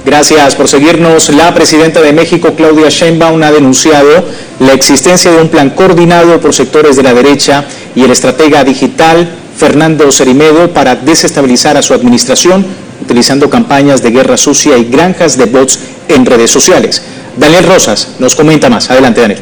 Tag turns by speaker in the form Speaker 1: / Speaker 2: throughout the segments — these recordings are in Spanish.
Speaker 1: Gracias por seguirnos. La presidenta de México, Claudia Sheinbaum, ha denunciado la existencia de un plan coordinado por sectores de la derecha y el estratega digital Fernando Cerimedo para desestabilizar a su administración, utilizando campañas de guerra sucia y granjas de bots en redes sociales. Daniel Rosas nos comenta más. Adelante, Daniel.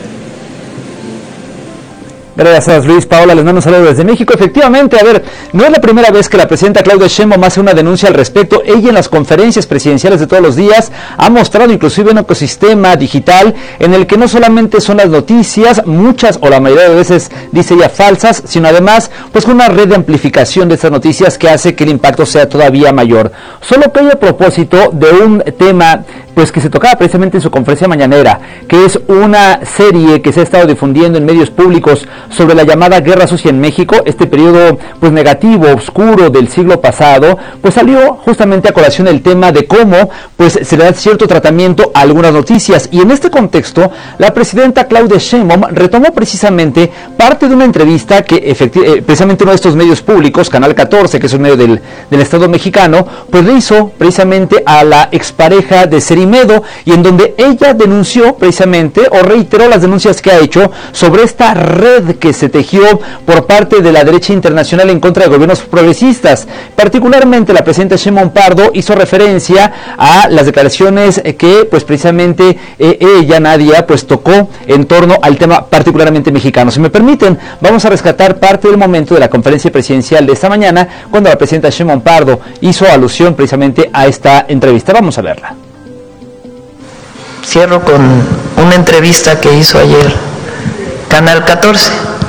Speaker 2: Gracias, Luis. Paola, les mando un saludo desde México. Efectivamente, a ver, no es la primera vez que la presidenta Claudia Sheinbaum hace una denuncia al respecto. Ella en las conferencias presidenciales de todos los días ha mostrado inclusive un ecosistema digital en el que no solamente son las noticias, muchas o la mayoría de veces dice ella falsas, sino además pues con una red de amplificación de estas noticias que hace que el impacto sea todavía mayor. Solo que hay a propósito de un tema pues que se tocaba precisamente en su conferencia mañanera, que es una serie que se ha estado difundiendo en medios públicos sobre la llamada Guerra Sucia en México, este periodo pues negativo, oscuro del siglo pasado, pues salió justamente a colación el tema de cómo pues se le da cierto tratamiento a algunas noticias, y en este contexto la presidenta Claudia Sheinbaum retomó precisamente parte de una entrevista que precisamente uno de estos medios públicos, Canal 14, que es un medio del Estado mexicano, pues le hizo precisamente a la expareja de Cerimedo, y en donde ella denunció precisamente o reiteró las denuncias que ha hecho sobre esta red que se tejió por parte de la derecha internacional en contra de gobiernos progresistas. Particularmente la presidenta Sheinbaum Pardo hizo referencia a las declaraciones que pues precisamente ella, Nadia, pues tocó en torno al tema particularmente mexicano. Si me permiten, vamos a rescatar parte del momento de la conferencia presidencial de esta mañana cuando la presidenta Sheinbaum Pardo hizo alusión precisamente a esta entrevista. Vamos a verla.
Speaker 3: Cierro con una entrevista que hizo ayer Canal 14,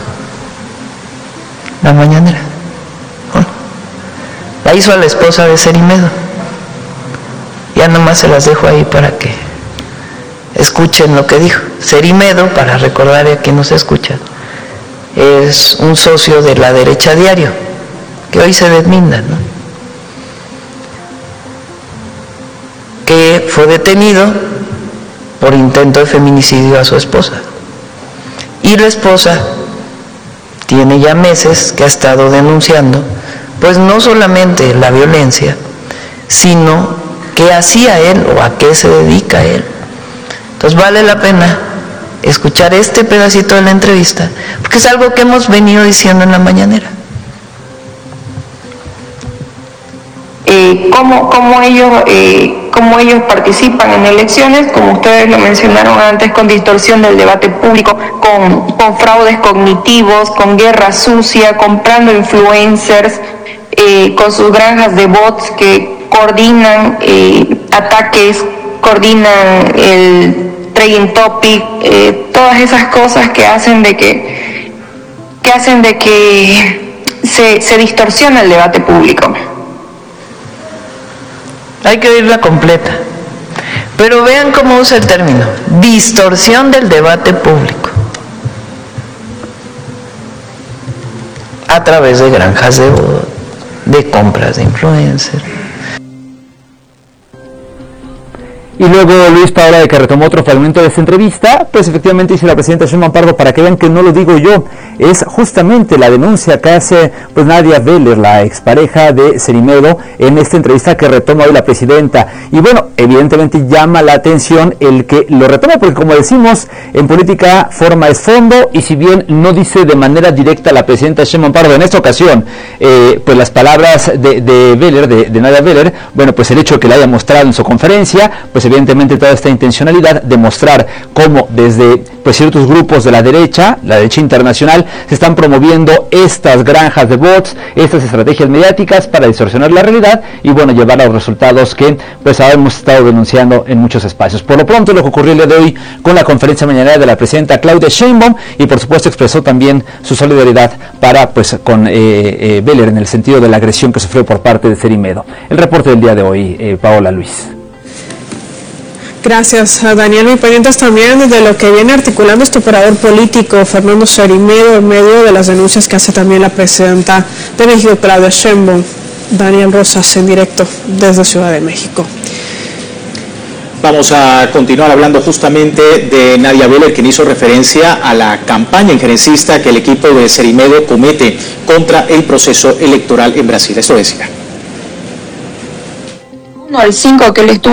Speaker 3: la mañanera. La hizo a la esposa de Cerimedo. Ya nomás se las dejo ahí para que escuchen lo que dijo. Cerimedo, para recordar a quien nos escucha, es un socio de la derecha Diario, que hoy se deslinda, ¿no? Que fue detenido por intento de feminicidio a su esposa. Y la esposa tiene ya meses que ha estado denunciando, pues no solamente la violencia, sino qué hacía él o a qué se dedica él. Entonces vale la pena escuchar este pedacito de la entrevista, porque es algo que hemos venido diciendo en la mañanera.
Speaker 4: Cómo ellos participan en elecciones, como ustedes lo mencionaron antes, con distorsión del debate público, con fraudes cognitivos, con guerra sucia, comprando influencers, con sus granjas de bots que coordinan ataques, coordinan el trending topic, todas esas cosas que hacen de que se distorsiona el debate público.
Speaker 3: Hay que oírla completa. Pero vean cómo usa el término, distorsión del debate público. A través de granjas de compras de influencers.
Speaker 2: Y luego Luis, Paola, de que retomó otro fragmento de esta entrevista, pues efectivamente dice la presidenta Sheinbaum Pardo, para que vean que no lo digo yo, es justamente la denuncia que hace pues Nadia Veller, la expareja de Cerimedo, en esta entrevista que retoma hoy la presidenta. Y bueno, evidentemente llama la atención el que lo retoma, porque como decimos, en política forma es fondo, y si bien no dice de manera directa la presidenta Sheinbaum Pardo en esta ocasión, pues las palabras de Veller, de Nadia Veller, bueno, pues el hecho de que la haya mostrado en su conferencia, pues evidentemente toda esta intencionalidad de mostrar cómo desde pues ciertos grupos de la derecha internacional, se están promoviendo estas granjas de bots, estas estrategias mediáticas para distorsionar la realidad y bueno, llevar a los resultados que pues hemos estado denunciando en muchos espacios. Por lo pronto, lo que ocurrió el día de hoy con la conferencia mañanera de la presidenta Claudia Sheinbaum, y por supuesto expresó también su solidaridad para pues con Veller en el sentido de la agresión que sufrió por parte de Cerimedo. El reporte del día de hoy, Paola, Luis.
Speaker 5: Gracias a Daniel. Muy pendientes también de lo que viene articulando este operador político, Fernando Cerimedo, en medio de las denuncias que hace también la presidenta de México, Claudia Sheinbaum. Daniel Rosas, en directo desde Ciudad de México.
Speaker 1: Vamos a continuar hablando justamente de Nadia Veller, quien hizo referencia a la campaña injerencista que el equipo de Cerimedo comete contra el proceso electoral en Brasil. Esto decía.
Speaker 4: El 5 que él estuvo